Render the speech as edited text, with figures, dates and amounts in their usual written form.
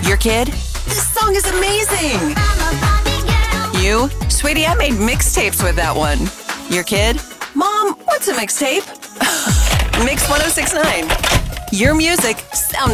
Your kid? This song is amazing! You? Sweetie, I made mixtapes with that one. Your kid? Mom, what's a mixtape? Mix 1069. Your music sound